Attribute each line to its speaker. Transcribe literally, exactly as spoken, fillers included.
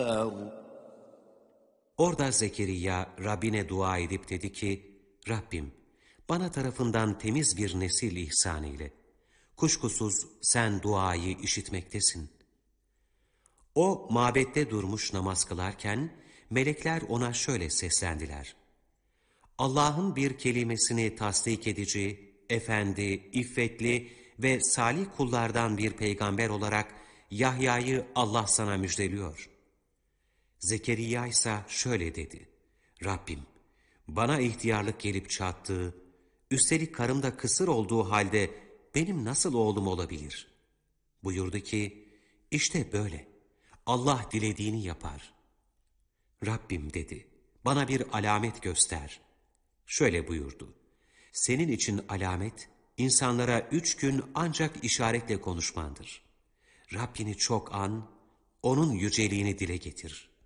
Speaker 1: Orada Zekeriya Rabbine dua edip dedi ki, Rabbim bana tarafından temiz bir nesil ihsan eyle. Kuşkusuz sen duayı işitmektesin. O mabette durmuş namaz kılarken melekler ona şöyle seslendiler. Allah'ın bir kelimesini tasdik edici, efendi, iffetli ve salih kullardan bir peygamber olarak Yahya'yı Allah sana müjdeliyor. Zekeriya ise şöyle dedi. Rabbim, bana ihtiyarlık gelip çattığı, üstelik karımda kısır olduğu halde benim nasıl oğlum olabilir? Buyurdu ki, işte böyle. Allah dilediğini yapar. Rabbim dedi, bana bir alamet göster. Şöyle buyurdu. Senin için alamet, insanlara üç gün ancak işaretle konuşmandır. Rabbini çok an, onun yüceliğini dile getir.